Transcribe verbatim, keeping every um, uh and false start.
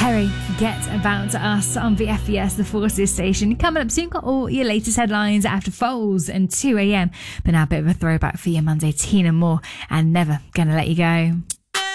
Perry, Get About Us on the F E S, the Forces station. Coming up soon, got all your latest headlines after Foles and two a.m. But now a bit of a throwback for your Monday, Tina Moore and Never Gonna Let You Go.